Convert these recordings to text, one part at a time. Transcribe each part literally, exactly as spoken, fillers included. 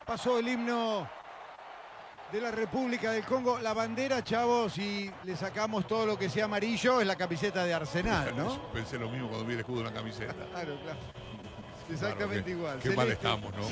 Pasó el himno de la República del Congo. La bandera, chavos, si le sacamos todo lo que sea amarillo, es la camiseta de Arsenal, ¿no? Yo pensé lo mismo cuando vi el escudo de una camiseta. Claro, claro. Exactamente claro, qué, igual. Qué Celeste. mal estamos, ¿no?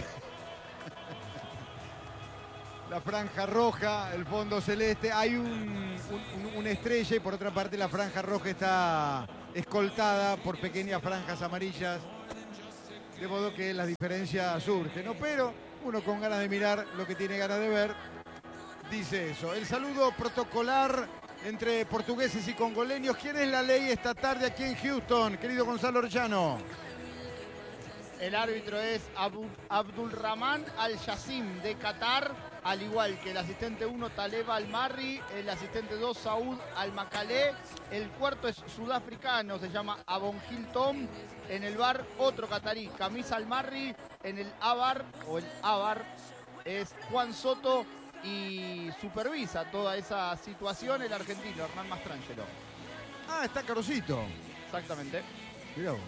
La franja roja, el fondo celeste. Hay un, un, una estrella y por otra parte la franja roja está escoltada por pequeñas franjas amarillas. De modo que la diferencia surge, ¿no? Pero uno con ganas de mirar lo que tiene ganas de ver, dice eso. El saludo protocolar entre portugueses y congoleños. ¿Quién es la ley esta tarde aquí en Houston, querido Gonzalo Orellano? El árbitro es Abu, Abdulrahman Al-Yassim de Qatar, al igual que el asistente uno Taleb Al-Marri, el asistente dos Saud Al-Makalé, el cuarto es sudafricano, se llama Abongil Tom, en el bar otro catarí, Kamis Al-Marri, en el Abar o el Abar es Juan Soto y supervisa toda esa situación el argentino Hernán Mastrangelo. Ah, está Carosito. Exactamente. Mirá vos.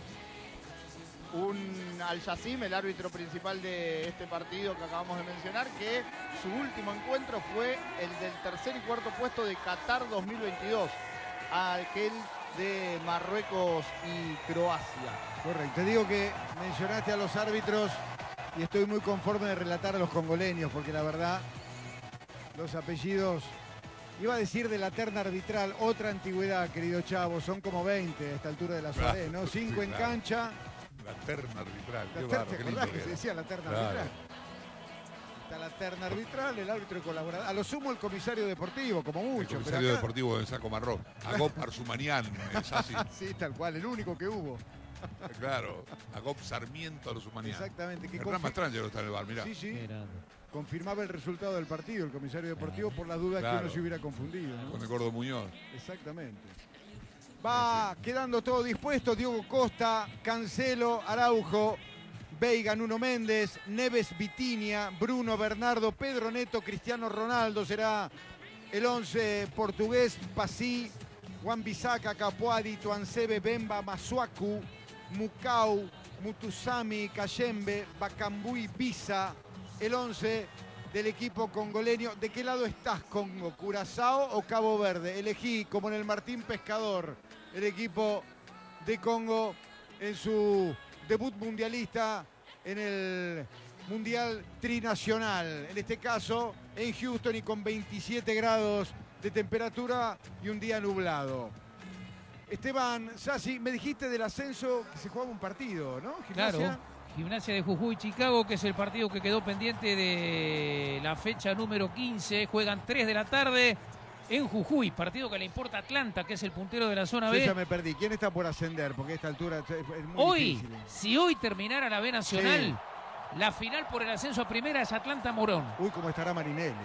Un Al-Yassim, el árbitro principal de este partido que acabamos de mencionar, que su último encuentro fue el del tercer y cuarto puesto de Qatar dos mil veintidós, aquel de Marruecos y Croacia. Correcto, te digo que mencionaste a los árbitros y estoy muy conforme de relatar a los congoleños, porque la verdad, los apellidos, iba a decir de la terna arbitral, otra antigüedad, querido Chavo, son como veinte a esta altura de la Suárez, ¿no? Cinco sí, en claro. cancha. La terna arbitral. La Qué terna, barro, ¿te qué lindo acordás que que se era. decía la terna Claro. arbitral? Está la terna arbitral, el árbitro colaborador. A lo sumo el comisario deportivo, como El mucho. comisario pero acá... deportivo de Saco Marrón. Agop Arzumanian, es así. Sí, tal cual, el único que hubo. Claro. Agop Sarmiento Arzumanian. Exactamente. Que Hernán confi- Mastrangelo está en el bar, mirá. Sí, sí. Mirando. Confirmaba el resultado del partido, el comisario deportivo, por las dudas Claro. que uno se hubiera confundido, ¿no? Con el Gordo Muñoz. Exactamente. Va quedando todo dispuesto. Diogo Costa, Cancelo, Araujo, Veiga, Nuno Méndez, Neves, Vitinha, Bruno, Bernardo, Pedro Neto, Cristiano Ronaldo. Será el once portugués. Pasi, Wan-Bissaka, Capuadi, Tuansebe, Bemba, Masuaku, Mukau, Mutusami, Kayembe, Bakambui, Pisa. El once del equipo congoleño. ¿De qué lado estás, Congo? ¿Curazao o Cabo Verde? Elegí, como en el Martín Pescador, el equipo de Congo en su debut mundialista en el Mundial Trinacional. En este caso, en Houston y con veintisiete grados de temperatura y un día nublado. Esteban Sassi, me dijiste del ascenso que se jugaba un partido, ¿no? ¿Gimnasia? Claro. Gimnasia de Jujuy, Chicago, que es el partido que quedó pendiente de la fecha número quince. Juegan tres de la tarde en Jujuy. Partido que le importa a Atlanta, que es el puntero de la zona Yo B. ya me perdí. ¿Quién está por ascender? Porque a esta altura es es muy Hoy, difícil. si hoy terminara la B Nacional, la final por el ascenso a primera es Atlanta-Morón. Uy, cómo estará Marinelli.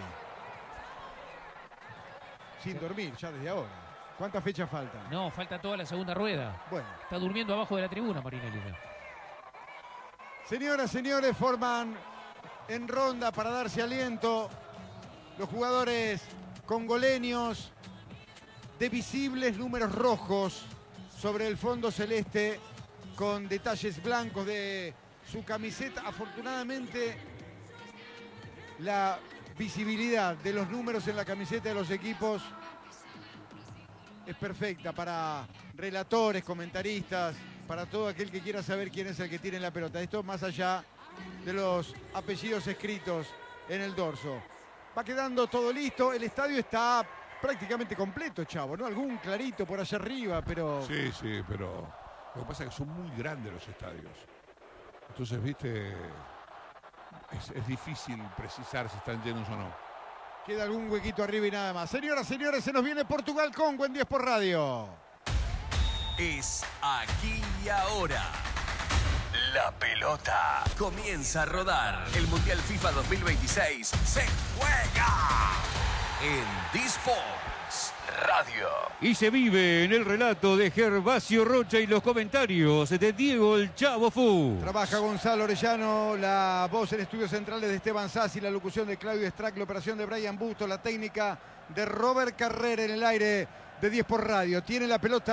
Sin dormir, ya desde ahora. ¿Cuántas fechas faltan? No, falta toda la segunda rueda. Bueno. Está durmiendo abajo de la tribuna, Marinelli. Señoras, señores, forman en ronda para darse aliento los jugadores congoleños de visibles números rojos sobre el fondo celeste con detalles blancos de su camiseta. Afortunadamente, la visibilidad de los números en la camiseta de los equipos es perfecta para relatores, comentaristas, para todo aquel que quiera saber quién es el que tiene la pelota. Esto más allá de los apellidos escritos en el dorso. Va quedando todo listo. El estadio está prácticamente completo, Chavo, ¿no? Algún clarito por allá arriba, pero... Sí, sí, pero lo que pasa es que son muy grandes los estadios. Entonces, viste, es, es difícil precisar si están llenos o no. Queda algún huequito arriba y nada más. Señoras, señores, se nos viene Portugal-Congo en diez por Radio. Es aquí y ahora. La pelota comienza a rodar. El Mundial FIFA dos mil veintiséis se juega en D-Sports Radio. Y se vive en el relato de Gervasio Rocha y los comentarios de Diego el Chavo Fu. Trabaja Gonzalo Orellano, la voz en estudios centrales de Esteban Sassi, la locución de Claudio Strack, la operación de Brian Busto, la técnica de Robert Carrera en el aire de diez por Radio. Tiene la pelota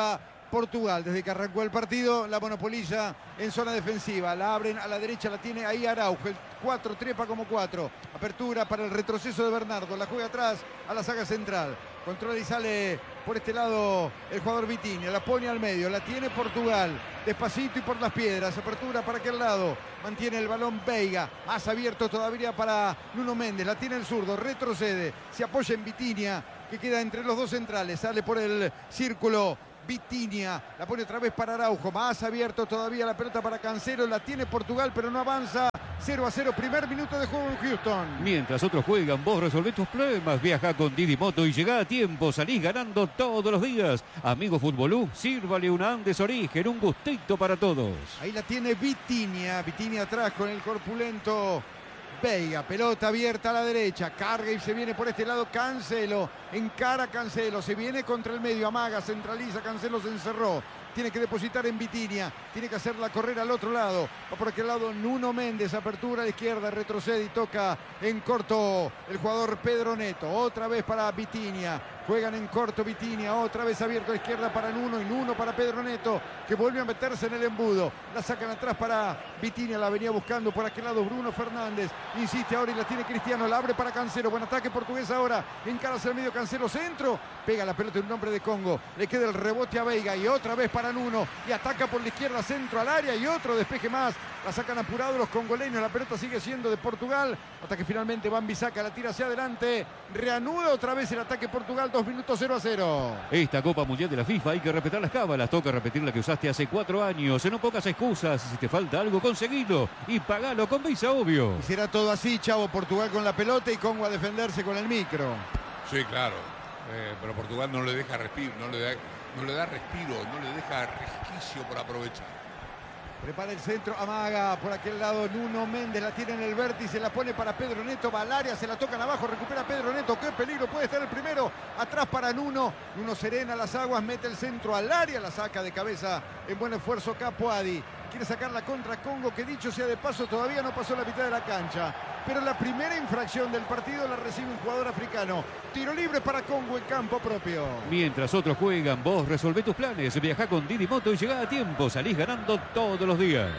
Portugal. Desde que arrancó el partido, la monopoliza en zona defensiva. La abren a la derecha, la tiene ahí Araujo. El cuatro trepa como cuatro. Apertura para el retroceso de Bernardo. La juega atrás a la saga central. Controla y sale por este lado el jugador Vitinha. La pone al medio. La tiene Portugal. Despacito y por las piedras. Apertura para aquel lado. Mantiene el balón Veiga. Más abierto todavía para Nuno Méndez. La tiene el zurdo. Retrocede. Se apoya en Vitinha, que queda entre los dos centrales. Sale por el círculo Vitinha, la pone otra vez para Araujo, más abierto todavía la pelota para Cancelo, la tiene Portugal pero no avanza. Cero a cero, primer minuto de juego en Houston. Mientras otros juegan, vos resolvés tus problemas. Viaja con Didi Moto y llegá a tiempo. Salís ganando todos los días. Amigo Futbolú, sírvale una Andes Origen, un gustito para todos. Ahí la tiene Vitinha, Vitinha atrás con el corpulento Veiga, pelota abierta a la derecha, carga y se viene por este lado Cancelo, encara Cancelo, se viene contra el medio, amaga, centraliza, Cancelo se encerró, tiene que depositar en Vitinha, tiene que hacerla correr al otro lado, va por aquel lado Nuno Méndez, apertura a la izquierda, retrocede y toca en corto el jugador Pedro Neto, otra vez para Vitinha, juegan en corto Vitinha, otra vez abierto a la izquierda para Nuno y Nuno para Pedro Neto, que vuelve a meterse en el embudo, la sacan atrás para Vitinha, la venía buscando por aquel lado Bruno Fernández, insiste ahora y la tiene Cristiano, la abre para Cancelo, buen ataque portugués ahora, encara hacia el medio Cancelo, centro, pega la pelota en un hombre de Congo, le queda el rebote a Veiga y otra vez para Nuno, y ataca por la izquierda, centro al área y otro despeje más, la sacan apurados los congoleños, la pelota sigue siendo de Portugal, hasta que finalmente Van Bissaka la tira hacia adelante, reanuda otra vez el ataque Portugal, dos minutos cero a cero. Esta Copa Mundial de la FIFA hay que respetar las cábalas, toca repetir la que usaste hace cuatro años, no pongas excusas, si te falta algo conseguilo y pagalo con Visa, obvio. Y será todo así, chavo, Portugal con la pelota y Congo a defenderse con el micro. Sí, claro, eh, pero Portugal no le deja respiro, no le da, no le da respiro, no le deja resquicio por aprovechar. Prepara el centro, amaga por aquel lado Nuno Méndez, la tiene en el vértice, la pone para Pedro Neto, va al área, se la tocan abajo, recupera Pedro Neto, qué peligro, puede estar el primero, atrás para Nuno, Nuno serena las aguas, mete el centro al área, la saca de cabeza en buen esfuerzo Capuadi, quiere sacar la contra Congo, que dicho sea de paso todavía no pasó la mitad de la cancha, pero la primera infracción del partido la recibe un jugador africano, tiro libre para Congo en campo propio. Mientras otros juegan, vos resolvé tus planes, viajá con Didi Moto y llegá a tiempo, salís ganando todos los días.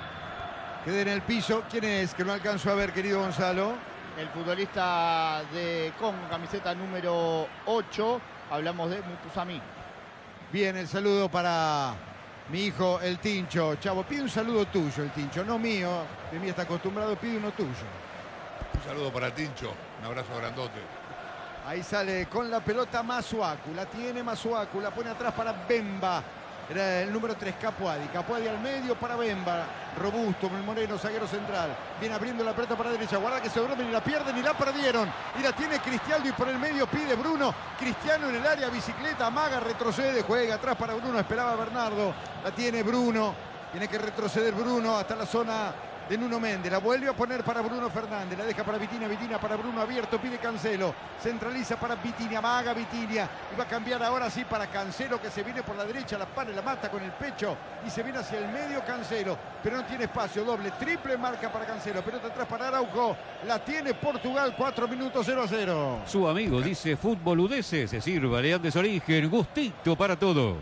Queda en el piso, ¿quién es? Que no alcanzo a ver, querido Gonzalo. El futbolista de Congo, camiseta número ocho, hablamos de Mutusami. Bien, el saludo para mi hijo, el Tincho. Chavo, pide un saludo tuyo, el Tincho, no mío, de mí está acostumbrado, pide uno tuyo. Un saludo para Tincho, un abrazo grandote. Ahí sale con la pelota Masuaku, la tiene Masuaku, la pone atrás para Bemba. Era el número tres, Capuadi. Capuadi al medio para Bemba. Robusto, el moreno, zaguero central. Viene abriendo la pelota para la derecha. Guarda que se duermen y la pierden y la perdieron. Y la tiene Cristiano y por el medio pide Bruno. Cristiano en el área, bicicleta, amaga, retrocede, juega atrás para Bruno. Esperaba Bernardo. La tiene Bruno. Tiene que retroceder Bruno hasta la zona de Nuno Méndez, la vuelve a poner para Bruno Fernández, la deja para Vitinha, Vitinha para Bruno abierto, pide Cancelo, centraliza para Vitinha, amaga Vitinha, y va a cambiar ahora sí para Cancelo que se viene por la derecha, la para, la mata con el pecho y se viene hacia el medio Cancelo, pero no tiene espacio, doble, triple marca para Cancelo, pelota atrás para Araujo, la tiene Portugal, cuatro minutos cero a cero. Su amigo dice fútbol udese, se sirva Andes Origen, gustito para todos.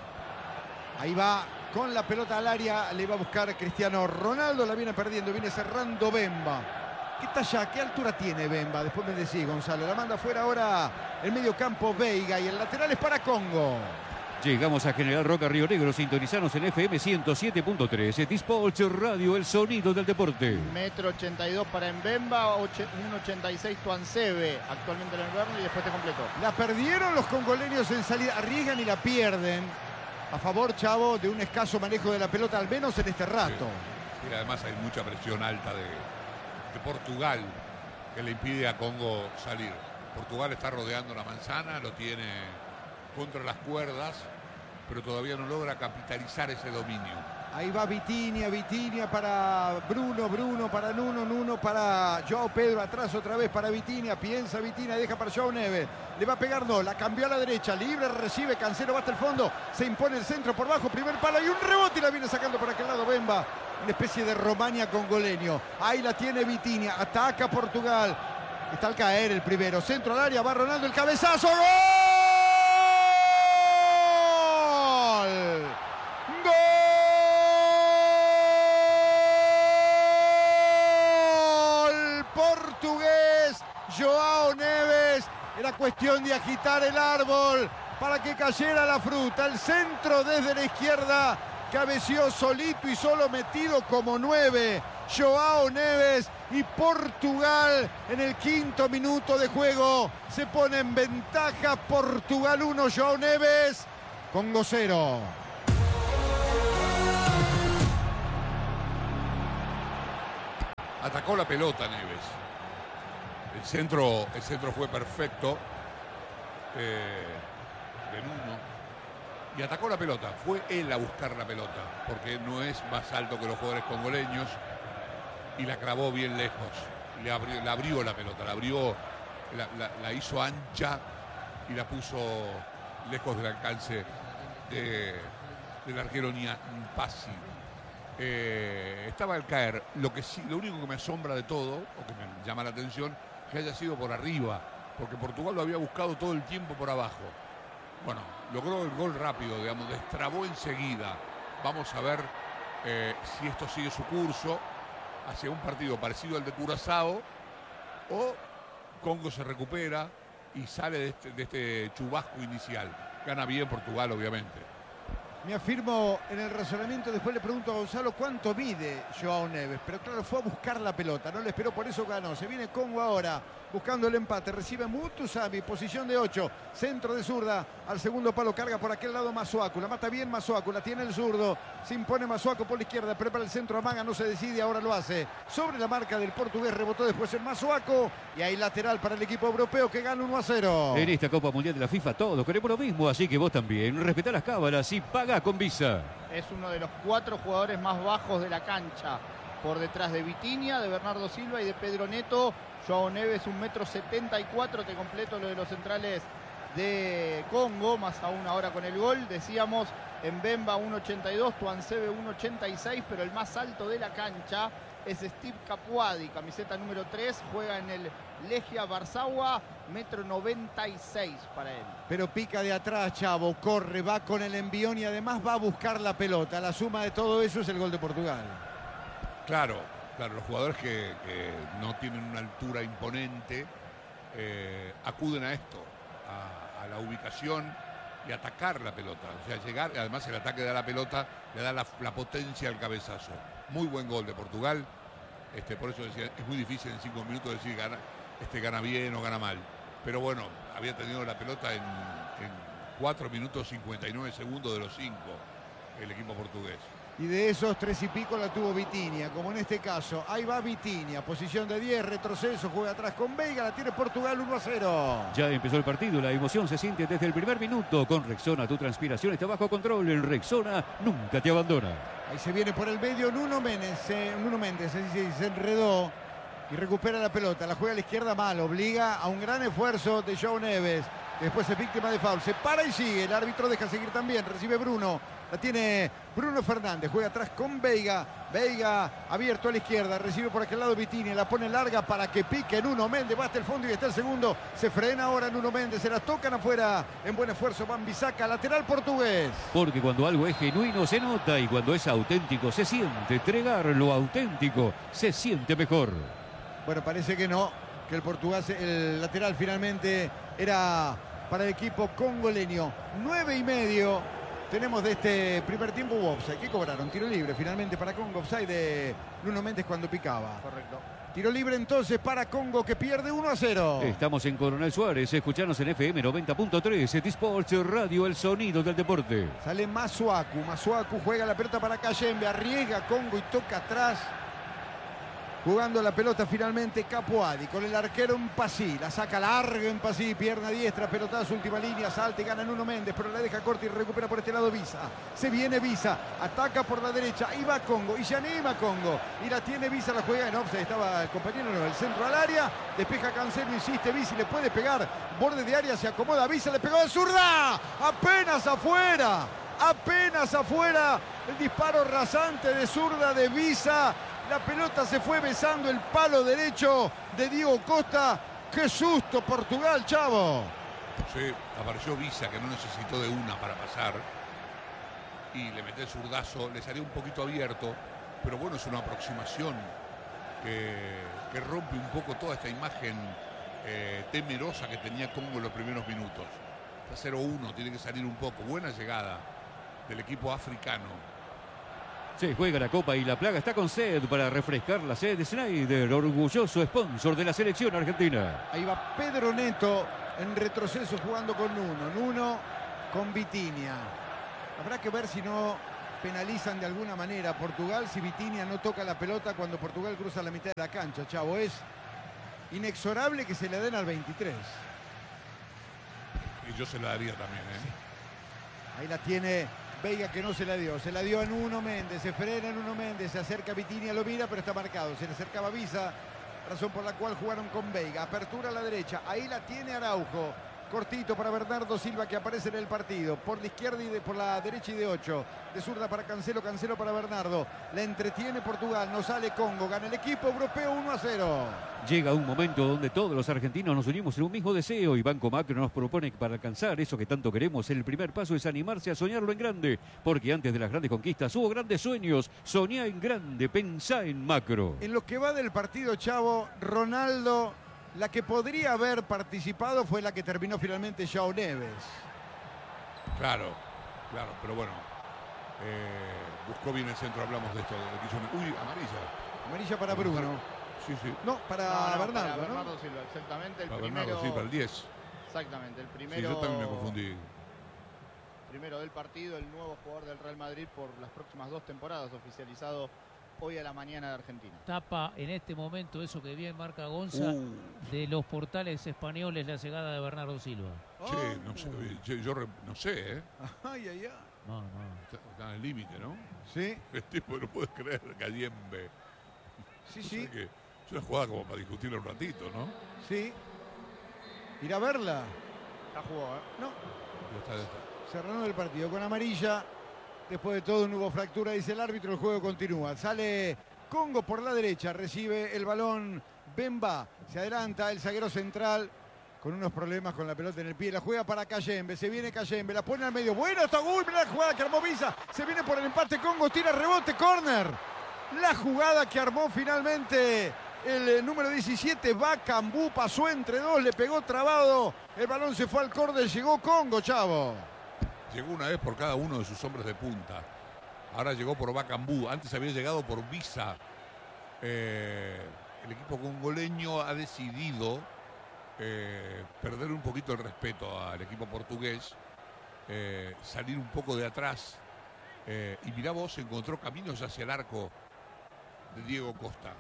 Ahí va con la pelota al área, le va a buscar Cristiano Ronaldo, la viene perdiendo, viene cerrando Bemba. ¿Qué talla, qué altura tiene Bemba? Después me decís, Gonzalo. La manda afuera ahora el medio campo Veiga y el lateral es para Congo. Llegamos a General Roca, Río Negro, sintonizanos en F M ciento siete punto tres, Dispolch Radio, el sonido del deporte. Metro ochenta y dos para Mbemba, uno ochenta y seis Tuansebe, actualmente en el Burnley y después te completó. La perdieron los congoleños en salida, arriesgan y la pierden. A favor, Chavo, de un escaso manejo de la pelota, al menos en este rato. Sí. Y además hay mucha presión alta de, de Portugal que le impide a Congo salir. Portugal está rodeando la manzana, lo tiene contra las cuerdas, pero todavía no logra capitalizar ese dominio. Ahí va Vitinha, Vitinha para Bruno, Bruno para Nuno, Nuno para Joao Pedro, atrás otra vez para Vitinha, piensa Vitinha, deja para Joao Neves, le va a pegar, no, la cambió a la derecha, libre, recibe, Cancelo va hasta el fondo, se impone el centro por bajo, primer palo y un rebote y la viene sacando por aquel lado Bemba, una especie de Romania congoleño, ahí la tiene Vitinha, ataca Portugal, está al caer el primero, centro al área, va Ronaldo, el cabezazo, ¡gol! Joao Neves. Era cuestión de agitar el árbol para que cayera la fruta. El centro desde la izquierda. Cabeció solito y solo metido como nueve. Joao Neves, y Portugal en el quinto minuto de juego se pone en ventaja. Portugal uno, Joao Neves, Congo cero. Atacó la pelota Neves. El centro, el centro fue perfecto. Eh, en uno. Y atacó la pelota. Fue él a buscar la pelota, porque no es más alto que los jugadores congoleños. Y la clavó bien lejos. Le abrió, la abrió la pelota, la abrió, la, la, la hizo ancha y la puso lejos del alcance de, del arquero Mpassi. Eh, estaba al caer. Lo que sí, lo único que me asombra de todo, o que me llama la atención, que haya sido por arriba, porque Portugal lo había buscado todo el tiempo por abajo. Bueno, logró el gol rápido, digamos, destrabó enseguida. Vamos a ver eh, si esto sigue su curso hacia un partido parecido al de Curazao, o Congo se recupera y sale de este, de este chubasco inicial. Gana bien Portugal, obviamente. Me afirmo en el razonamiento. Después le pregunto a Gonzalo cuánto mide Joao Neves, pero claro, fue a buscar la pelota, no le esperó, por eso ganó. Se viene Congo ahora buscando el empate, recibe Mutusami, posición de ocho, centro de zurda, al segundo palo, carga por aquel lado Masuaku, la mata bien Masuaku, la tiene el zurdo, se impone Masuaku por la izquierda, prepara el centro, Amaga, no se decide, ahora lo hace, sobre la marca del portugués, rebotó después en Masuaku, y hay lateral para el equipo europeo que gana uno a cero. En esta Copa Mundial de la FIFA todos queremos lo mismo, así que vos también, respetá las cábalas y paga con Visa. Es uno de los cuatro jugadores más bajos de la cancha, por detrás de Vitinha, de Bernardo Silva y de Pedro Neto. Joao Neves, un metro setenta y cuatro, te completo lo de los centrales de Congo, más aún ahora con el gol. Decíamos, Mbemba uno ochenta y dos, Tuansebe uno ochenta y seis, pero el más alto de la cancha es Steve Capuadi, camiseta número tres, juega en el Legia Warsaw, metro noventa y seis para él. Pero pica de atrás, Chavo, corre, va con el envión y además va a buscar la pelota. La suma de todo eso es el gol de Portugal. Claro. Claro, los jugadores que, que no tienen una altura imponente eh, acuden a esto, a, a la ubicación y atacar la pelota. O sea, llegar, además el ataque de la pelota le da la, la potencia al cabezazo. Muy buen gol de Portugal. Este, por eso decía, es muy difícil en cinco minutos decir gana, este gana bien o gana mal. Pero bueno, había tenido la pelota en, en cuatro minutos cincuenta y nueve segundos de los cinco el equipo portugués. Y de esos tres y pico la tuvo Vitinha, como en este caso. Ahí va Vitinha, posición de diez, retroceso, juega atrás con Veiga, la tiene Portugal uno a cero. Ya empezó el partido, la emoción se siente desde el primer minuto. Con Rexona tu transpiración está bajo control, en Rexona nunca te abandona. Ahí se viene por el medio Nuno Méndez, eh, Nuno Méndez, se, se, se enredó y recupera la pelota, la juega a la izquierda mal, obliga a un gran esfuerzo de Joao Neves. Después es víctima de foul, se para y sigue, el árbitro deja seguir también, recibe Bruno, la tiene Bruno Fernández, juega atrás con Veiga, Veiga abierto a la izquierda, recibe por aquel lado Vitinha, la pone larga para que pique Nuno Méndez, va hasta el fondo y está el segundo, se frena ahora Nuno Méndez, se la tocan afuera, en buen esfuerzo Van Bissaka, lateral portugués. Porque cuando algo es genuino se nota y cuando es auténtico se siente, entregar lo auténtico se siente mejor. Bueno, parece que no, que el portugués, el lateral finalmente era para el equipo congoleño. Nueve y medio tenemos de este primer tiempo. Offside, ¿qué cobraron? Tiro libre finalmente para Congo, offside de Nuno Méndez cuando picaba. Correcto. Tiro libre entonces para Congo, que pierde uno a cero. Estamos en Coronel Suárez, escuchanos en F M noventa punto tres, T-Sports Radio, el sonido del deporte. Sale Masuaku, Masuaku juega la pelota para Kayembe, arriesga Congo y toca atrás. Jugando la pelota finalmente Capuadi con el arquero Mpassi, la saca larga Mpassi, pierna diestra, pelotazo, última línea, salta y gana Nuno Méndez, pero la deja corta y recupera por este lado Visa. Se viene Visa, ataca por la derecha, y va Congo, y se anima Congo, y la tiene Visa, la juega en offside, estaba el compañero en el centro al área, despeja Cancelo, insiste Visa, le puede pegar, borde de área, se acomoda Visa, le pegó de zurda, apenas afuera, apenas afuera, el disparo rasante de zurda de Visa. La pelota se fue besando el palo derecho de Diego Costa. ¡Qué susto Portugal, Chavo! Sí, apareció Visa, que no necesitó de una para pasar. Y le metió el zurdazo, le salió un poquito abierto. Pero bueno, es una aproximación que, que rompe un poco toda esta imagen eh, temerosa que tenía Congo en los primeros minutos. Está cero uno, tiene que salir un poco. Buena llegada del equipo africano. Se juega la Copa y la Plaga está con sed para refrescar la sed de Schneider, orgulloso sponsor de la selección argentina. Ahí va Pedro Neto en retroceso jugando con Nuno. Nuno con Vitinha. Habrá que ver si no penalizan de alguna manera a Portugal si Vitinha no toca la pelota cuando Portugal cruza la mitad de la cancha, Chavo. Es inexorable que se le den al veintitrés. Y yo se la daría también, ¿eh? Sí. Ahí la tiene Veiga, que no se la dio. Se la dio a Nuno Méndez. Se frena Nuno Méndez. Se acerca Vitinha, lo mira, pero está marcado. Se le acercaba Visa, razón por la cual jugaron con Veiga. Apertura a la derecha. Ahí la tiene Araujo. Cortito para Bernardo Silva, que aparece en el partido. Por la izquierda y de, por la derecha y de ocho. De zurda para Cancelo, Cancelo para Bernardo. La entretiene Portugal, no sale Congo. Gana el equipo europeo uno a cero. Llega un momento donde todos los argentinos nos unimos en un mismo deseo y Banco Macro nos propone que para alcanzar eso que tanto queremos, el primer paso es animarse a soñarlo en grande. Porque antes de las grandes conquistas hubo grandes sueños. Soñá en grande, pensá en Macro. En lo que va del partido, Chavo, Ronaldo... La que podría haber participado fue la que terminó finalmente João Neves. Claro, claro, pero bueno. Eh, buscó bien el centro, hablamos de esto. De lo que hizo... Uy, amarilla. Amarilla para Bruno. Sí, sí. No, para No, no, Bernardo, para ¿no? Bernardo Silva, exactamente. El Para primero, Bernardo, sí, para el diez. Exactamente, el Sí, primero. yo también me confundí. Primero del partido, el nuevo jugador del Real Madrid por las próximas dos temporadas, oficializado hoy a la mañana de Argentina. Tapa en este momento eso que bien marca Gonza Uh. de los portales españoles, la llegada de Bernardo Silva. Che, no sé, yo, yo re- no sé, ¿eh? Ay, ay, ay. No, no. Está, está en el límite, ¿no? Sí, El tipo no puede creer, Gallembe. sí, O sí, sea que es una jugada como para discutirla un ratito, ¿no? sí. Ir a verla. Ya jugó, ¿eh? No, Ya está, ya está. cerrando el partido con amarilla. Después de todo no hubo fractura, dice el árbitro, el juego continúa. Sale Congo por la derecha, recibe el balón Bemba. Se adelanta el zaguero central con unos problemas con la pelota en el pie. La juega para Cayembe, se viene Cayembe, la pone al medio. Bueno, está uy, mirá la jugada que armó Visa. Se viene por el empate Congo, tira rebote, córner. La jugada que armó finalmente el eh, número diecisiete, Bacambú, pasó entre dos, le pegó trabado. El balón se fue al córner, llegó Congo, Chavo. Llegó una vez por cada uno de sus hombres de punta. Ahora llegó por Bacambú. Antes había llegado por Visa. Eh, el equipo congoleño ha decidido eh, perder un poquito el respeto al equipo portugués. Eh, salir un poco de atrás. Eh, y mirá vos, encontró caminos hacia el arco de Diego Costa.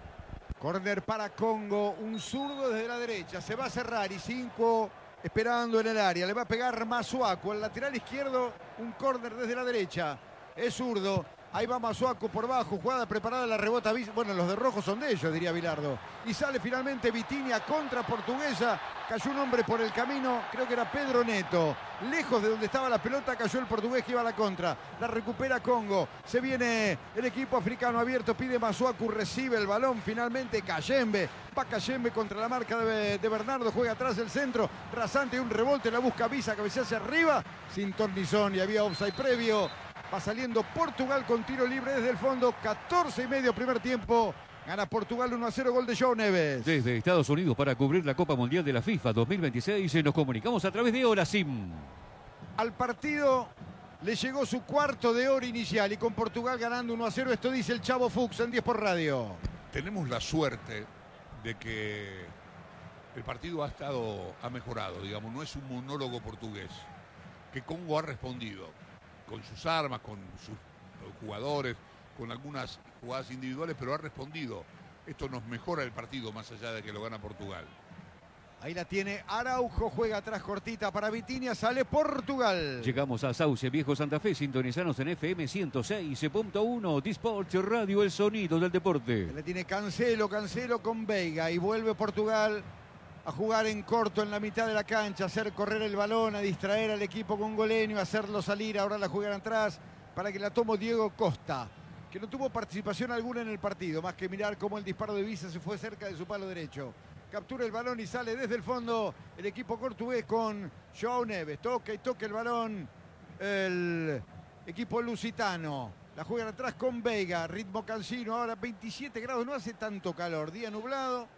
Córner para Congo, un zurdo desde la derecha. Se va a cerrar y cinco esperando en el área. Le va a pegar Masuaku, el lateral izquierdo, un córner desde la derecha. Es zurdo. Ahí va Masuaku por bajo, jugada preparada, la rebota. Bueno, los de rojo son de ellos, diría Bilardo. Y sale finalmente Vitinha contra Portuguesa. Cayó un hombre por el camino, creo que era Pedro Neto. Lejos de donde estaba la pelota, cayó el portugués que iba a la contra. La recupera Congo. Se viene el equipo africano abierto, pide Masuaku, recibe el balón finalmente Cayembe. Va Cayembe contra la marca de, de Bernardo, juega atrás el centro. Rasante, un rebote, la busca Visa, cabecea hacia arriba. Sin tornizón y había offside previo. Va saliendo Portugal con tiro libre desde el fondo. catorce y medio primer tiempo. Gana Portugal uno a cero, gol de João Neves. Desde Estados Unidos para cubrir la Copa Mundial de la FIFA dos mil veintiséis nos comunicamos a través de Horasim. Al partido le llegó su cuarto de hora inicial y con Portugal ganando uno a cero. Esto dice el Chavo Fuchs en diez por radio. Tenemos la suerte de que el partido ha estado, ha mejorado, digamos, no es un monólogo portugués. Que Congo ha respondido con sus armas, con sus jugadores, con algunas jugadas individuales, pero ha respondido. Esto nos mejora el partido más allá de que lo gana Portugal. Ahí la tiene Araujo, juega atrás cortita para Vitinha, sale Portugal. Llegamos a Sauce Viejo Santa Fe, sintonizanos en F M ciento seis punto uno, Disport Radio, el sonido del deporte. La tiene Cancelo, Cancelo con Veiga y vuelve Portugal a jugar en corto en la mitad de la cancha, a hacer correr el balón, a distraer al equipo congoleño, a hacerlo salir. Ahora la juegan atrás para que la tome Diego Costa, que no tuvo participación alguna en el partido, más que mirar cómo el disparo de Visa se fue cerca de su palo derecho. Captura el balón y sale desde el fondo el equipo portugués con João Neves. Toca y toca el balón el equipo lusitano. La juegan atrás con Veiga, ritmo cansino, ahora veintisiete grados, no hace tanto calor, día nublado.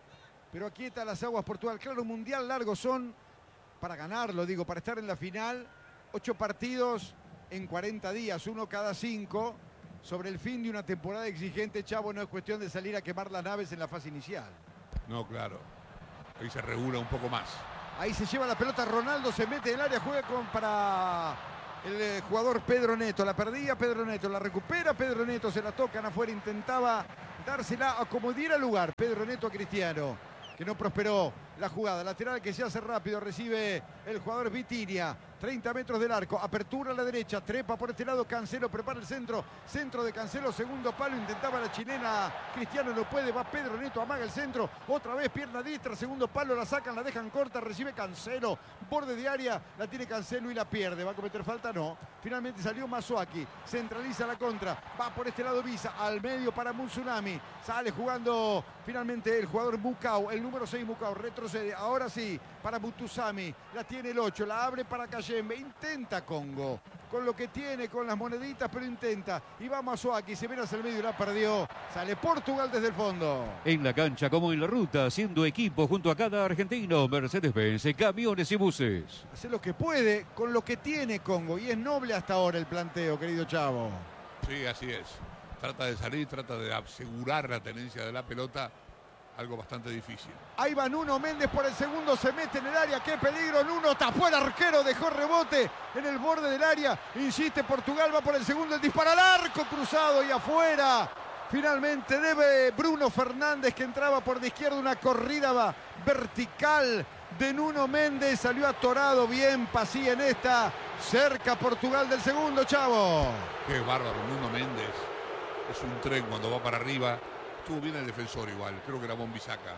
pero aquieta las aguas Portugal. Claro, un mundial largo son para ganarlo, digo, para estar en la final. Ocho partidos en cuarenta días, uno cada cinco. Sobre el fin de una temporada exigente, Chavo, no es cuestión de salir a quemar las naves en la fase inicial. No, claro. Ahí se regula un poco más. Ahí se lleva la pelota Ronaldo, se mete en el área, juega con para el eh, jugador Pedro Neto. La perdía Pedro Neto, la recupera Pedro Neto, se la tocan afuera, intentaba dársela a como diera lugar. Pedro Neto a Cristiano, que no prosperó la jugada. Lateral que se hace rápido, recibe el jugador Vitinha. treinta metros del arco, apertura a la derecha, trepa por este lado, Cancelo prepara el centro, centro de Cancelo, segundo palo, intentaba la chilena, Cristiano no puede, va Pedro Neto, amaga el centro, otra vez pierna diestra, segundo palo, la sacan, la dejan corta, recibe Cancelo, borde de área, la tiene Cancelo y la pierde, ¿va a cometer falta? No, finalmente salió Masuaki, centraliza la contra, va por este lado Visa, al medio para Muzunami, sale jugando finalmente el jugador Mukau, el número seis Mukau, retrocede, ahora sí, para Mutusami, la tiene el ocho, la abre para Calle. Intenta Congo, con lo que tiene, con las moneditas, pero intenta. Y va Masuaki, se viene hacia el medio y la perdió. Sale Portugal desde el fondo. En la cancha como en la ruta, haciendo equipo junto a cada argentino, Mercedes-Benz, camiones y buses. Hace lo que puede, con lo que tiene Congo. Y es noble hasta ahora el planteo, querido Chavo. Sí, así es. Trata de salir, trata de asegurar la tenencia de la pelota. Algo bastante difícil. Ahí va Nuno Méndez por el segundo, se mete en el área, qué peligro, Nuno tapó el arquero, dejó rebote en el borde del área, insiste Portugal, va por el segundo, el disparo al arco cruzado y afuera. Finalmente debe Bruno Fernández, que entraba por de izquierda, una corrida vertical de Nuno Méndez, salió atorado bien, pasía en esta, cerca Portugal del segundo, Chavo. Qué bárbaro, Nuno Méndez, es un tren cuando va para arriba. Estuvo bien el defensor igual, creo que era Juan Bisaca,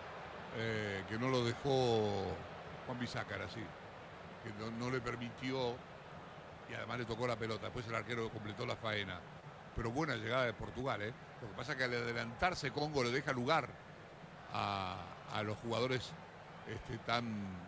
eh, que no lo dejó, Juan Bisaca era así, que no, no le permitió y además le tocó la pelota, después el arquero completó la faena, pero buena llegada de Portugal, ¿eh? Lo que pasa es que al adelantarse Congo le deja lugar a, a los jugadores este, tan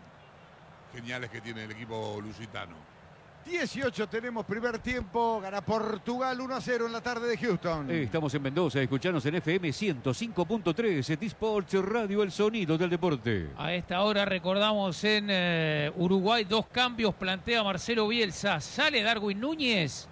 geniales que tiene el equipo lusitano. dieciocho tenemos primer tiempo, gana Portugal uno a cero en la tarde de Houston. Estamos en Mendoza, escuchanos en F M ciento cinco punto tres, T-Sports Radio, el sonido del deporte. A esta hora recordamos en eh, Uruguay, dos cambios plantea Marcelo Bielsa. Sale Darwin Núñez.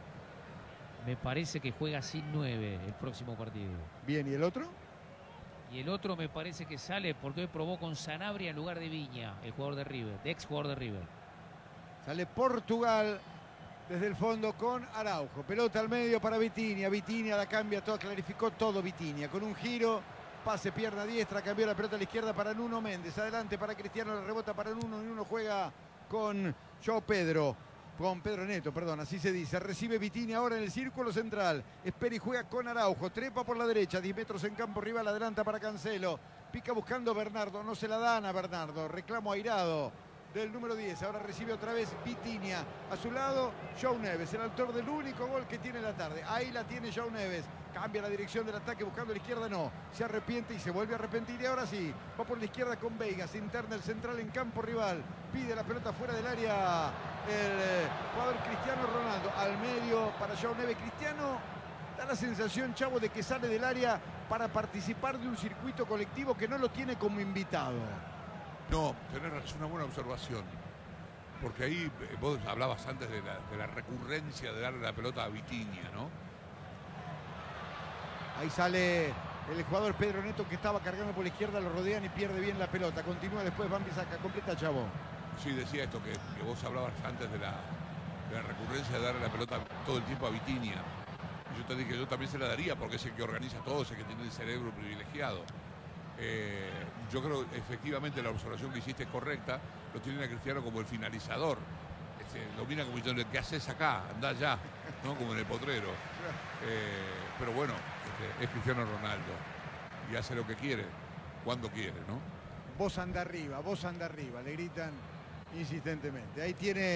Me parece que juega sin nueve el próximo partido. Bien, ¿y el otro? Y el otro me parece que sale porque hoy probó con Sanabria en lugar de Viña, el jugador de River, de ex jugador de River. Sale Portugal desde el fondo con Araujo. Pelota al medio para Vitinha. Vitinha la cambia todo, clarificó todo Vitinha. Con un giro, pase pierna diestra, cambió la pelota a la izquierda para Nuno Méndez. Adelante para Cristiano, la rebota para Nuno. Nuno juega con João Pedro. Con Pedro Neto, perdón, así se dice. Recibe Vitinha ahora en el círculo central. Espera y juega con Araujo. Trepa por la derecha, diez metros en campo rival. Adelanta para Cancelo. Pica buscando Bernardo. No se la dan a Bernardo. Reclamo airado del número diez, ahora recibe otra vez Vitinha, a su lado João Neves, el autor del único gol que tiene la tarde, ahí la tiene João Neves, cambia la dirección del ataque buscando la izquierda, no, se arrepiente y se vuelve a arrepentir y ahora sí, va por la izquierda con Veiga, se interna el central en campo rival, pide la pelota fuera del área el eh, jugador Cristiano Ronaldo, al medio para João Neves. Cristiano da la sensación, Chavo, de que sale del área para participar de un circuito colectivo que no lo tiene como invitado. No, tenés una buena observación, porque ahí vos hablabas antes de la, de la recurrencia de darle la pelota a Vitinha, ¿no? Ahí sale el jugador Pedro Neto, que estaba cargando por la izquierda, lo rodean y pierde bien la pelota. Continúa después Van Bisaca, completa Chavo. Sí, decía esto, que, que vos hablabas antes de la, de la recurrencia de darle la pelota todo el tiempo a Vitinha. Y yo te dije, yo también se la daría, porque es el que organiza todo, es el que tiene el cerebro privilegiado. Eh, yo creo efectivamente la observación que hiciste es correcta, lo tienen a Cristiano como el finalizador, este, lo mira como diciendo, ¿qué haces acá? Andá ya, ¿no? Como en el potrero. Eh, pero bueno, este, es Cristiano Ronaldo y hace lo que quiere, cuando quiere, ¿no? Vos anda arriba, vos anda arriba, le gritan insistentemente. Ahí tiene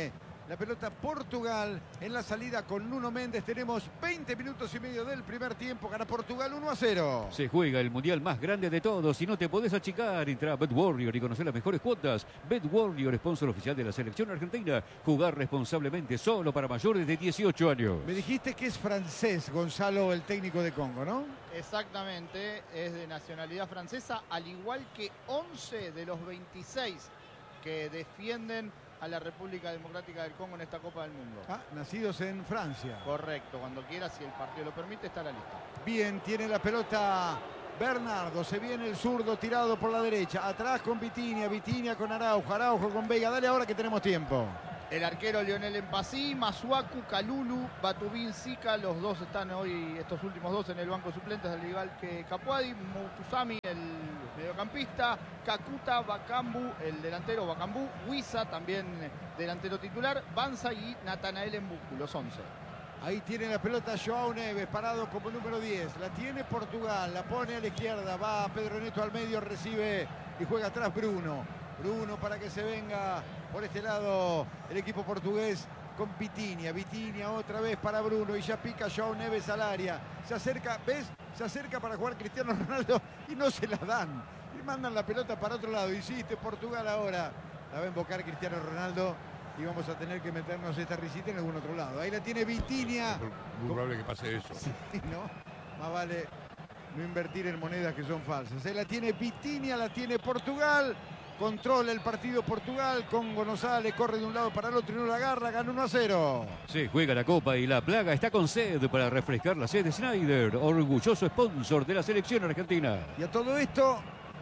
la pelota Portugal en la salida con Nuno Méndez. Tenemos veinte minutos y medio del primer tiempo. Gana Portugal uno a cero. Se juega el mundial más grande de todos y no te podés achicar. Entra a BetWarrior y conocer las mejores cuotas. BetWarrior, sponsor oficial de la selección argentina. Jugar responsablemente, solo para mayores de dieciocho años. Me dijiste que es francés, Gonzalo, el técnico de Congo, ¿no? Exactamente, es de nacionalidad francesa, al igual que once de los veintiséis que defienden a la República Democrática del Congo en esta Copa del Mundo. Ah, nacidos en Francia. Correcto, cuando quiera, si el partido lo permite, está la lista. Bien, tiene la pelota Bernardo, se viene el zurdo tirado por la derecha, atrás con Vitinha, Vitinha con Araujo, Araujo con Veiga. Dale ahora que tenemos tiempo. El arquero Lionel Empasí, Masuaku, Kalulu, Batubín, Sica, los dos están hoy, estos últimos dos en el banco de suplentes, al igual que Capuadi, Mutusami, el mediocampista, Kakuta, Bakambu, el delantero Bakambu, Huiza, también delantero titular, Banza y Natanael Mbuku, los once. Ahí tiene la pelota Joao Neves, parado como número diez. La tiene Portugal, la pone a la izquierda, va Pedro Neto al medio, recibe y juega atrás Bruno. Bruno para que se venga por este lado el equipo portugués con Vitinha. Vitinha otra vez para Bruno y ya pica Joao Neves al área. Se acerca, ¿ves? Se acerca para jugar Cristiano Ronaldo y no se la dan. Y mandan la pelota para otro lado. Insiste Portugal ahora. La va a invocar Cristiano Ronaldo y vamos a tener que meternos esta risita en algún otro lado. Ahí la tiene Vitinha. Muy probable que pase eso. Sí, ¿no? Más vale no invertir en monedas que son falsas. Ahí la tiene Vitinha, la tiene Portugal. Controla el partido Portugal. Congo no sale, corre de un lado para el otro y no la agarra. Gana uno a cero. Se juega la Copa y la plaga está con sed para refrescar la sed de Schneider, orgulloso sponsor de la selección argentina. Y a todo esto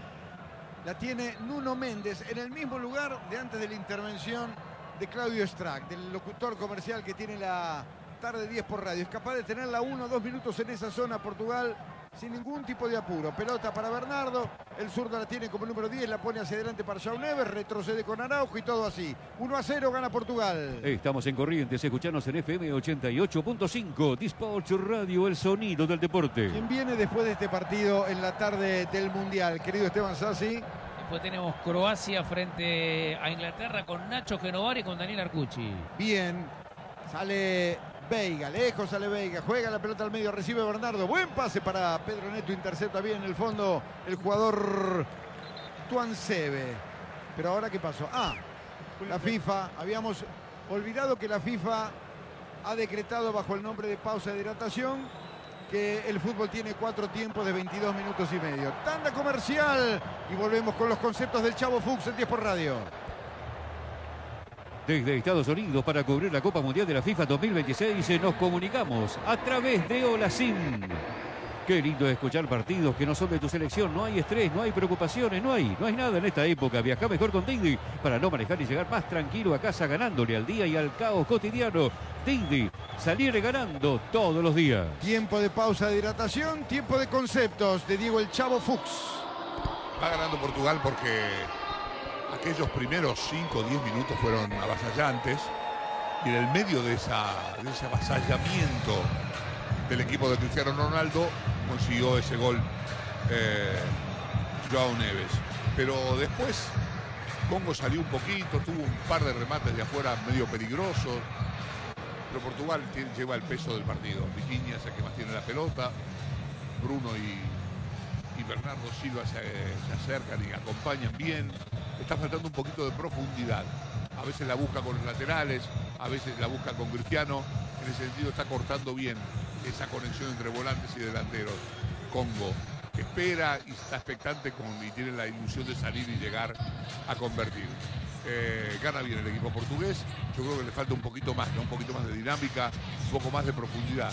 la tiene Nuno Méndez en el mismo lugar de antes de la intervención de Claudio Strack, del locutor comercial que tiene la tarde diez por radio. Es capaz de tenerla uno o dos minutos en esa zona Portugal sin ningún tipo de apuro. Pelota para Bernardo, el zurdo la tiene como número diez, la pone hacia adelante para Joao Neves, retrocede con Araujo y todo así. uno a cero gana Portugal. Estamos en Corrientes, escuchanos en F M ochenta y ocho punto cinco, Dispatch Radio, el sonido del deporte. ¿Quién viene después de este partido en la tarde del Mundial, querido Esteban Sassi? Después tenemos Croacia frente a Inglaterra con Nacho Genovari y con Daniel Arcucci. Bien, sale Veiga, lejos sale Veiga, juega la pelota al medio, recibe Bernardo, buen pase para Pedro Neto, intercepta bien en el fondo el jugador Tuansebe. Pero ahora ¿qué pasó? Ah, la FIFA, habíamos olvidado que la FIFA ha decretado bajo el nombre de pausa de hidratación que el fútbol tiene cuatro tiempos de veintidós minutos y medio. Tanda comercial y volvemos con los conceptos del Chavo Fuchs en diez por radio. Desde Estados Unidos para cubrir la Copa Mundial de la FIFA dos mil veintiséis nos comunicamos a través de Olasim. Qué lindo es escuchar partidos que no son de tu selección. No hay estrés, no hay preocupaciones, no hay, no hay nada en esta época. Viaja mejor con Didi para no manejar y llegar más tranquilo a casa ganándole al día y al caos cotidiano. Didi, salir ganando todos los días. Tiempo de pausa de hidratación, tiempo de conceptos de Diego el Chavo Fuchs. Va ganando Portugal porque aquellos primeros cinco o diez minutos fueron avasallantes y en el medio de, esa, de ese avasallamiento del equipo de Cristiano Ronaldo consiguió ese gol eh, Joao Neves. Pero después Congo salió un poquito, tuvo un par de remates de afuera medio peligrosos, pero Portugal tiene, lleva el peso del partido. Vitinha es el que más tiene la pelota, Bruno y, y Bernardo Silva se, se acercan y acompañan bien. Está faltando un poquito de profundidad. A veces la busca con los laterales, a veces la busca con Cristiano. En ese sentido está cortando bien esa conexión entre volantes y delanteros. Congo espera y está expectante con, y tiene la ilusión de salir y llegar a convertir. Eh, gana bien el equipo portugués. Yo creo que le falta un poquito más, ¿no? Un poquito más de dinámica, un poco más de profundidad.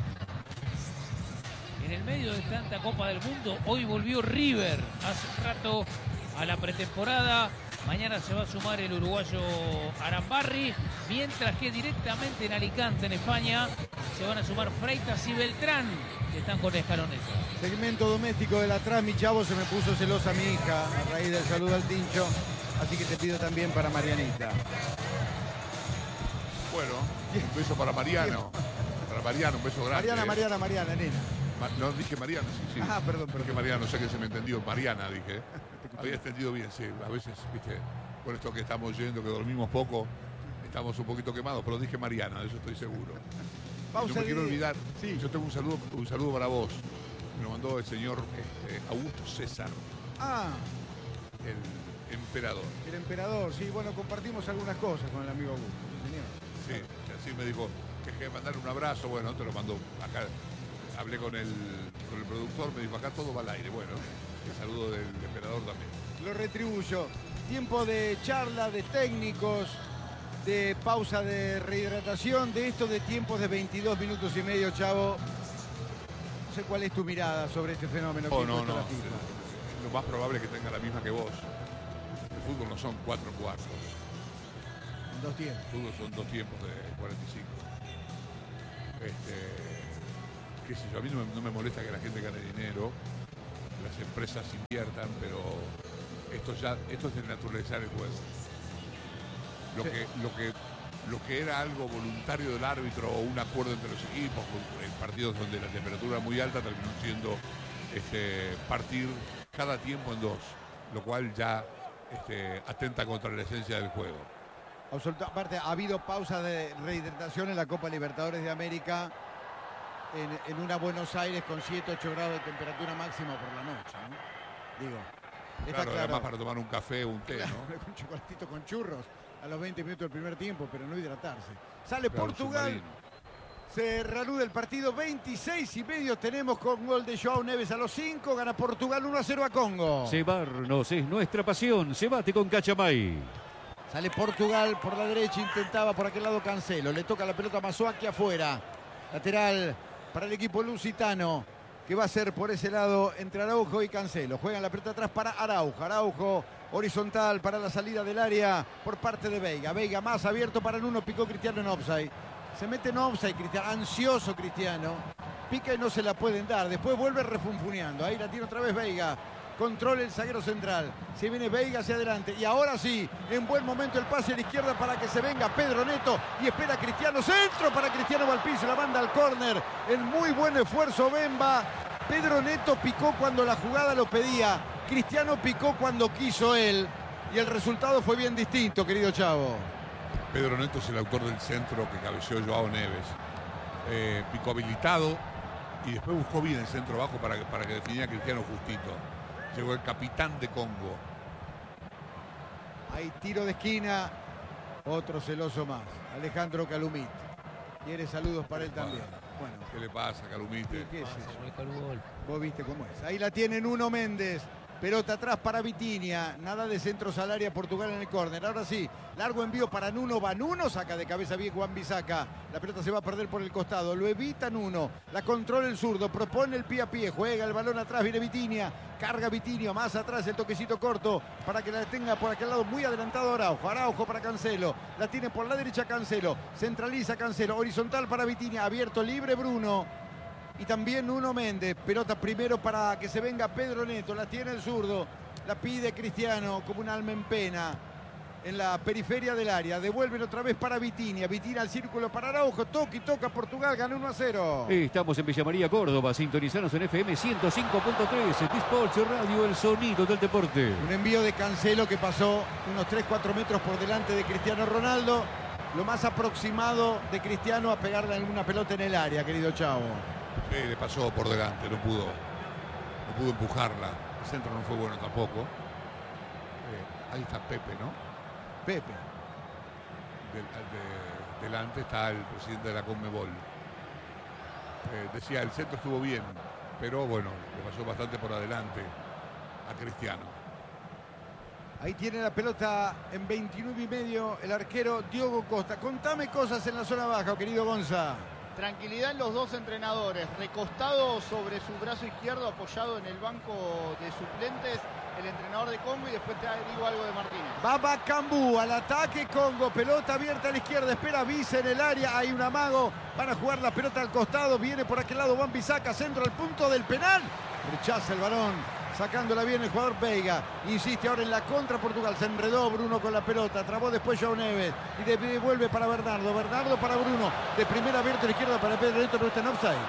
En el medio de tanta Copa del Mundo, hoy volvió River hace un rato a la pretemporada. Mañana se va a sumar el uruguayo Arambarri, mientras que directamente en Alicante, en España, se van a sumar Freitas y Beltrán, que están con Escaloneta. Segmento doméstico de la atrás, mi Chavo, se me puso celosa mi hija a raíz del saludo al Tincho, así que te pido también para Marianita. Bueno, un beso para Mariano. Para Mariano, un beso grande. Mariana, eh. Mariana, Mariana, nena. Ma no, dije Mariano, sí, sí. Ah, perdón, perdón. Dije Mariano, sé que se me entendió. Mariana, dije. Había entendido bien, sí. A veces, viste, con esto que estamos oyendo, que dormimos poco, estamos un poquito quemados, pero dije Mariana, de eso estoy seguro. Pausa no me de- quiero olvidar, Sí. yo tengo un saludo, un saludo para vos. Me lo mandó el señor este, Augusto César, Ah, el emperador. el emperador. Sí, bueno, compartimos algunas cosas con el amigo Augusto, sí, señor. Sí, así me dijo que quería mandar un abrazo, bueno, te lo mandó acá. Hablé con el, con el productor, me dijo acá todo va al aire. Bueno, el saludo del emperador también. Lo retribuyo. Tiempo de charla, de técnicos, de pausa de rehidratación, de esto de tiempos de veintidós minutos y medio, Chavo. No sé cuál es tu mirada sobre este fenómeno que Oh, ha no, impuesto no. la FIFA. Lo más probable es que tenga la misma que vos. El fútbol no son cuatro cuartos. Dos tiempos. El fútbol son dos tiempos de cuarenta y cinco. Este, qué sé yo, a mí no me, no me molesta que la gente gane dinero, que las empresas inviertan, pero esto ya, esto es desnaturalizar el juego. Lo Sí. que, lo que, lo que era algo voluntario del árbitro o un acuerdo entre los equipos, con- en partidos donde la temperatura era muy alta, terminó siendo este, partir cada tiempo en dos, lo cual ya este, atenta contra la esencia del juego. Absoluta- Aparte, ha habido pausa de rehidratación en la Copa Libertadores de América en, en una Buenos Aires con siete, ocho grados de temperatura máxima por la noche, ¿no? Digo, está Claro, claro. además para tomar un café o un té, Claro, ¿no? un chocolatito con churros a los veinte minutos del primer tiempo, pero no hidratarse. Sale Claro, Portugal, submarino. se reanuda el partido, veintiséis y medio tenemos con gol de Joao Neves a los cinco, gana Portugal uno a cero a Congo. Cebarnos es nuestra pasión. Cebate con Cachamay. Sale Portugal por la derecha, intentaba por aquel lado Cancelo, le toca la pelota a Masuaki afuera. Lateral para el equipo lusitano, que va a ser por ese lado entre Araujo y Cancelo. Juegan la pelota atrás para Araujo. Araujo horizontal para la salida del área por parte de Veiga. Veiga más abierto para Nuno, picó Cristiano en offside. Se mete en offside Cristiano, ansioso Cristiano. Pica y no se la pueden dar. Después vuelve refunfuneando. Ahí la tiene otra vez Veiga. Controla el zaguero central. Se viene Veiga hacia adelante. Y ahora sí, en buen momento el pase a la izquierda para que se venga Pedro Neto. Y espera Cristiano. Centro para Cristiano Valpizo. La manda al córner. En muy buen esfuerzo Bemba. Pedro Neto picó cuando la jugada lo pedía. Cristiano picó cuando quiso él. Y el resultado fue bien distinto, querido Chavo. Pedro Neto es el autor del centro que cabeceó Joao Neves. Eh, picó habilitado y después buscó bien el centro bajo para que, para que definiera Cristiano justito. Llegó el capitán de Congo. Hay tiro de esquina. Otro celoso más. Alejandro Calumit. Quiere saludos para él también. Bueno, ¿Qué le pasa, Calumite? ¿qué es Pasa, eso? marca el gol. Vos viste cómo es. Ahí la tiene Nuno Méndez. Pelota atrás para Vitinha. Nada de centros al área. Portugal en el córner. Ahora sí. Largo envío para Nuno. Va Nuno. Saca de cabeza bien Juan Bisaca. La pelota se va a perder por el costado. Lo evita Nuno. La controla el zurdo. Propone el pie a pie. Juega el balón atrás. Viene Vitinha. Carga Vitinha. Más atrás el toquecito corto. Para que la tenga por aquel lado muy adelantado Araujo. Araujo para Cancelo. La tiene por la derecha Cancelo. Centraliza Cancelo. Horizontal para Vitinha. Abierto libre Bruno. Y también Nuno Méndez, pelota primero para que se venga Pedro Neto, la tiene el zurdo, la pide Cristiano como un alma en pena en la periferia del área, devuelven otra vez para Vitinha, Vitinha al círculo para Araujo, toca y toca Portugal, gana uno a cero. Estamos en Villa María, Córdoba. Sintonizanos en F M ciento cinco punto tres. Dispolch Radio, el sonido del deporte. Un envío de Cancelo que pasó unos tres cuatro metros por delante de Cristiano Ronaldo, lo más aproximado de Cristiano a pegarle alguna pelota en el área, querido Chavo. Sí, le pasó por delante, no pudo, no pudo empujarla. El centro no fue bueno tampoco. Eh, ahí está Pepe, ¿no? Pepe. Del- de- delante está el presidente de la Conmebol. Eh, decía, el centro estuvo bien, pero bueno, le pasó bastante por adelante a Cristiano. Ahí tiene la pelota en veintinueve y medio el arquero Diogo Costa. Contame cosas en la zona baja, querido Gonza. Tranquilidad en los dos entrenadores, recostado sobre su brazo izquierdo, apoyado en el banco de suplentes, el entrenador de Congo, y después te digo algo de Martínez. Baba Cambú al ataque Congo, pelota abierta a la izquierda, espera Vice en el área, hay un amago, van a jugar la pelota al costado, viene por aquel lado Juan Bisaca, centro al punto del penal, rechaza el balón, sacándola bien el jugador Veiga, insiste ahora en la contra Portugal, se enredó Bruno con la pelota, trabó después Joao Neves y devuelve para Bernardo, Bernardo para Bruno, de primera abierto a la izquierda para Pedro Neto, no está en offside.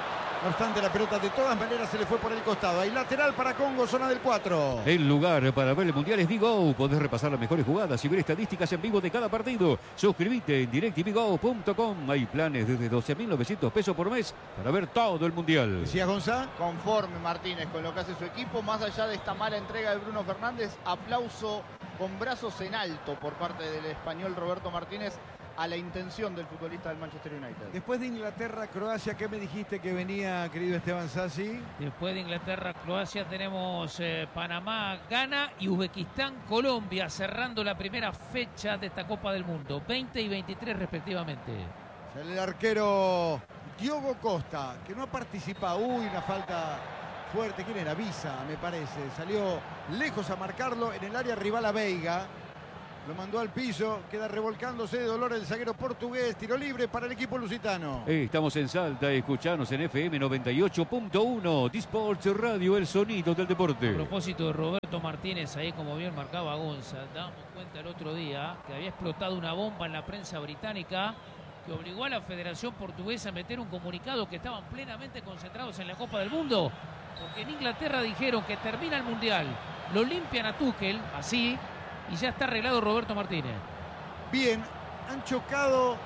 No obstante, la pelota de todas maneras se le fue por el costado. Hay lateral para Congo, zona del cuatro. El lugar para ver el Mundial es Bigo. Podés repasar las mejores jugadas y ver estadísticas en vivo de cada partido. Suscríbete en direct t v go punto com. Hay planes desde doce mil novecientos pesos por mes para ver todo el Mundial. ¿Decía Gonzá? Conforme Martínez con lo que hace su equipo, más allá de esta mala entrega de Bruno Fernández, aplauso con brazos en alto por parte del español Roberto Martínez a la intención del futbolista del Manchester United. Después de Inglaterra, Croacia, ¿qué me dijiste que venía, querido Esteban Sassi? Después de Inglaterra, Croacia, tenemos eh, Panamá, Ghana y Uzbekistán, Colombia, cerrando la primera fecha de esta Copa del Mundo, veinte y veintitrés respectivamente. Sale el arquero Diogo Costa, que no ha participado. Uy, una falta fuerte. ¿Quién era? Visa, me parece. Salió lejos a marcarlo en el área rival a Veiga. Lo mandó al piso, queda revolcándose de dolor el zaguero portugués. Tiro libre para el equipo lusitano. Estamos en Salta, escuchanos en F M noventa y ocho punto uno. Disports Radio, el sonido del deporte. A propósito de Roberto Martínez, ahí como bien marcaba Gonza, dábamos cuenta el otro día que había explotado una bomba en la prensa británica que obligó a la Federación Portuguesa a meter un comunicado que estaban plenamente concentrados en la Copa del Mundo, porque en Inglaterra dijeron que termina el Mundial, lo limpian a Tuchel, así, y ya está arreglado Roberto Martínez. Bien, han chocado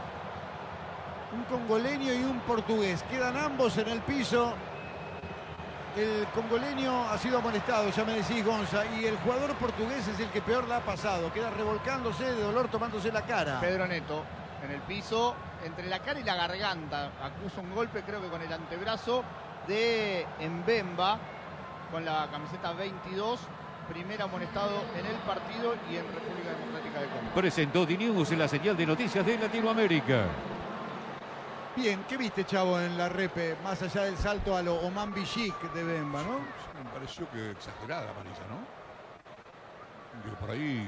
un congoleño y un portugués. Quedan ambos en el piso. El congoleño ha sido amonestado, ya me decís, Gonza, y el jugador portugués es el que peor la ha pasado. Queda revolcándose de dolor, tomándose la cara. Pedro Neto en el piso, entre la cara y la garganta. Acusa un golpe, creo que con el antebrazo de Mbemba, con la camiseta veintidós. Primer amonestado en el partido y en República Democrática de Congo. Presentó D-News en la señal de noticias de Latinoamérica. Bien, ¿qué viste, Chavo, en la repe? Más allá del salto a lo Oman Bichik de Bemba, ¿no? Sí, me pareció que exagerada la amarilla, ¿no? Que por ahí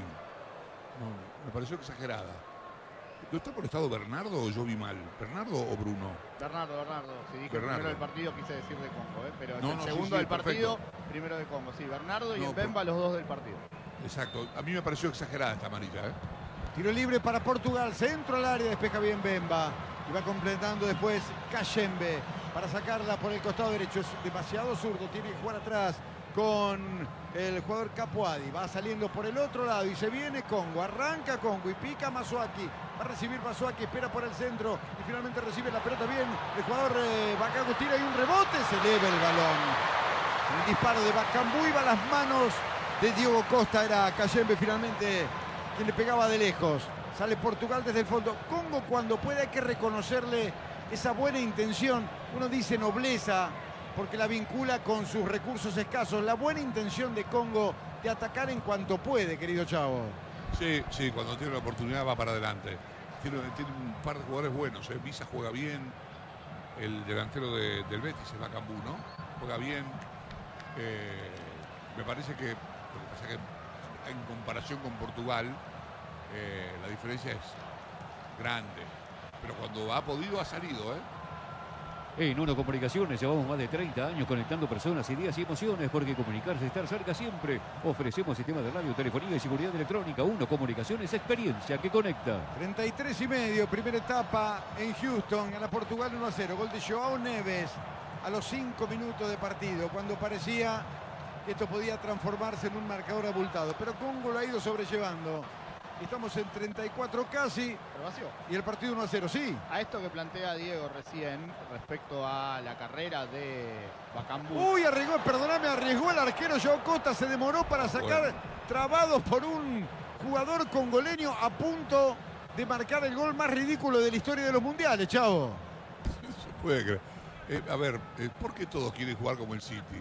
no, me pareció exagerada. ¿No está por estado Bernardo o yo vi mal? ¿Bernardo o Bruno? Bernardo, Bernardo. Si dije Bernardo. primero del partido, quise decir de Congo, ¿eh? Pero es No, el no, sí, segundo sí, del partido, perfecto. primero de Congo. Sí, Bernardo y No, Mbemba, los dos del partido. Exacto. A mí me pareció exagerada esta amarilla, ¿eh? Tiro libre para Portugal, centro al área, despeja bien Bemba. Y va completando después Kashembe para sacarla por el costado derecho. Es demasiado zurdo, tiene que jugar atrás con el jugador Capuadi. Va saliendo por el otro lado y se viene Congo. Arranca Congo y pica Masuaki. Va a recibir Masuaki, espera por el centro y finalmente recibe la pelota bien. El jugador eh, Bacago tira y un rebote, se eleva el balón. El disparo de Bacambú iba a las manos de Diogo Costa. Era Kashembe finalmente quien le pegaba de lejos. Sale Portugal desde el fondo. Congo, cuando puede, hay que reconocerle esa buena intención. Uno dice nobleza porque la vincula con sus recursos escasos. La buena intención de Congo de atacar en cuanto puede, querido Chavo. Sí, sí, cuando tiene la oportunidad va para adelante. Tiene, tiene un par de jugadores buenos, ¿eh? Visa juega bien, el delantero de, del Betis, el Bacambú, ¿no? Juega bien. Eh, me parece que, lo que pasa es que en comparación con Portugal, eh, la diferencia es grande. Pero cuando ha podido, ha salido, ¿eh? En Uno Comunicaciones llevamos más de treinta años conectando personas, ideas y emociones, porque comunicarse es estar cerca siempre. Ofrecemos sistemas de radio, telefonía y seguridad electrónica. Uno Comunicaciones, experiencia que conecta. treinta y tres y medio, primera etapa en Houston, a la Portugal uno a cero. Gol de Joao Neves a los cinco minutos de partido, cuando parecía que esto podía transformarse en un marcador abultado. Pero Congo lo ha ido sobrellevando. Estamos en treinta y cuatro casi. Pero vacío. Y el partido uno a cero, sí. A esto que plantea Diego recién respecto a la carrera de Bacambú. Uy, arriesgó, perdóname, arriesgó el arquero Joao Costa, se demoró para sacar, Bueno. trabados por un jugador congoleño a punto de marcar el gol más ridículo de la historia de los mundiales, Chavo. Se puede creer. Eh, a ver, eh, ¿por qué todos quieren jugar como el City?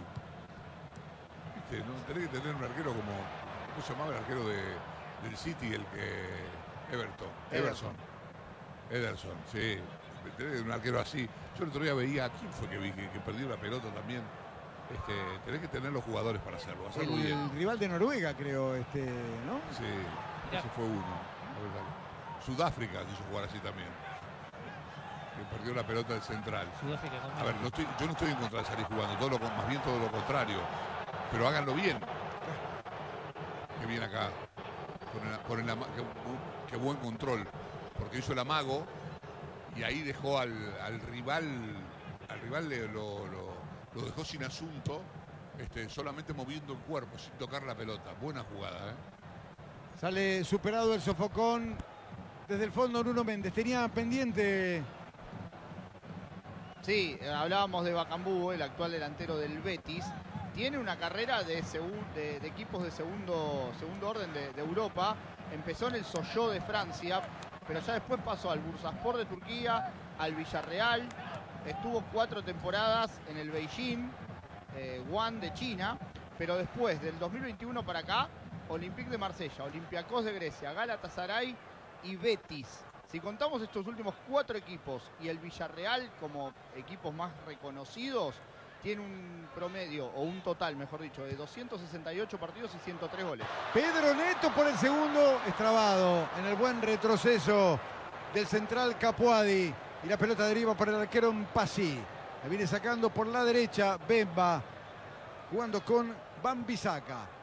¿Viste? ¿No? Tenés que tener un arquero como, ¿cómo se llamaba el arquero de, del City? El que... Everton. Everson. Ederson, sí. Tenés un arquero así. Yo el otro día veía, ¿a quién fue que vi que, que perdió la pelota también? Este, tenés que tener los jugadores para hacerlo, hacerlo El bien. rival de Noruega, creo, este, ¿no? Sí, Mirá. ese fue uno. la verdad. Sudáfrica quiso jugar así también. Que perdió la pelota del central. Sudáfrica con A ver, no estoy, yo no estoy en contra de salir jugando, todo lo, con- más bien todo lo contrario. Pero háganlo bien. Qué bien acá. Con el, con el ama- qué, bu- qué buen control. Porque hizo el amago y ahí dejó al, al rival, al rival le, lo, lo, lo dejó sin asunto, este, solamente moviendo el cuerpo, sin tocar la pelota. Buena jugada, ¿eh? Sale superado el sofocón desde el fondo Nuno Méndez. Tenía pendiente. Sí, hablábamos de Bakambu, el actual delantero del Betis. Tiene una carrera de, de, de equipos de segundo, segundo orden de, de Europa. Empezó en el Sochaux de Francia, pero ya después pasó al Bursaspor de Turquía, al Villarreal. Estuvo cuatro temporadas en el Beijing, eh, Guan de China. Pero después, del dos mil veintiuno para acá, Olympique de Marsella, Olympiacos de Grecia, Galatasaray y Betis. Si contamos estos últimos cuatro equipos y el Villarreal como equipos más reconocidos, tiene un promedio, o un total, mejor dicho, de doscientos sesenta y ocho partidos y ciento tres goles. Pedro Neto por el segundo, estrabado en el buen retroceso del central Capuadi. Y la pelota deriva para el arquero Mpassi. La viene sacando por la derecha Bemba, jugando con Wan-Bissaka.